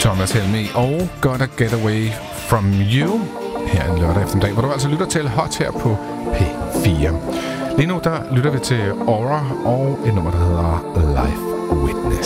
Thomas Helmig og Gotta Get Away From You her en lørdag eftermiddag, hvor du altså lytter til Hot her på P4. Lige nu der lytter vi til Aura og et nummer, der hedder Life Witness.